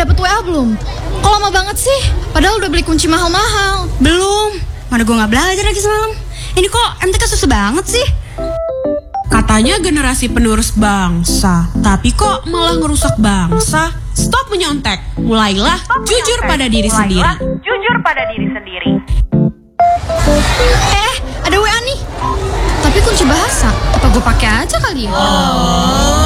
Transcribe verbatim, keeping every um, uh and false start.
dapet W A belum? Kok lama banget sih? Padahal udah beli kunci mahal-mahal. Belum. Mana gue gak belajar lagi semalam. Ini kok M T K susah banget sih? Katanya generasi penerus bangsa, tapi kok malah ngerusak bangsa? Stop menyontek. Mulailah Stop jujur menyontek. pada diri Mulailah sendiri. Jujur pada diri sendiri. Eh, ada W A nih. Tapi kunci bahasa. Apa gue pakai aja kali ya? Oh.